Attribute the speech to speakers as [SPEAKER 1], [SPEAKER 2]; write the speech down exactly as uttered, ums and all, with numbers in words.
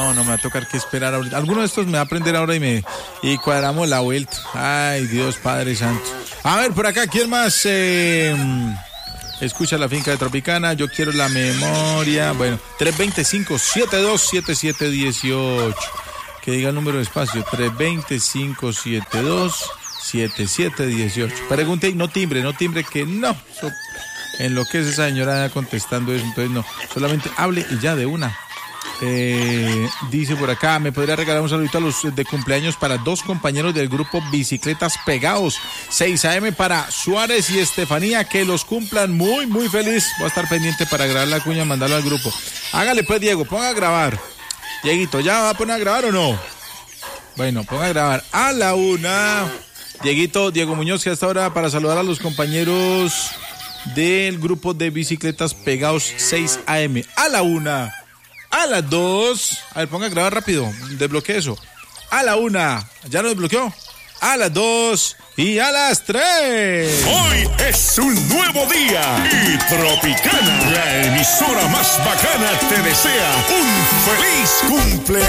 [SPEAKER 1] No, no me va a tocar que esperar ahorita. Alguno de estos me va a aprender ahora y me y cuadramos la vuelta. Ay, Dios Padre Santo. A ver, por acá, ¿quién más? Eh, escucha la finca de Tropicana. Yo quiero la memoria. Bueno, tres dos cinco, siete dos siete siete uno ocho. Que diga el número de espacio. tres dos cinco, siete dos siete siete uno ocho. Pregunte y no timbre, no timbre que no. So, en lo que es esa señora contestando eso, entonces no. Solamente hable y ya de una. Eh, dice por acá, ¿me podría regalar un saludito a los de cumpleaños para dos compañeros del grupo Bicicletas Pegados? seis a eme para Suárez y Estefanía, que los cumplan muy, muy feliz. Voy a estar pendiente para grabar la cuña y mandarlo al grupo. Hágale pues, Diego, ponga a grabar. Dieguito, ¿ya va a poner a grabar o no? Bueno, ponga a grabar a la una. Dieguito, Diego Muñoz, que hasta ahora para saludar a los compañeros del grupo de Bicicletas Pegados, seis a eme. A la una. A las dos, a ver, ponga a grabar rápido, desbloquee eso. A la una, ¿ya lo desbloqueó? A las dos y a las tres.
[SPEAKER 2] Hoy es un nuevo día y Tropicana, la emisora más bacana, te desea un feliz cumpleaños.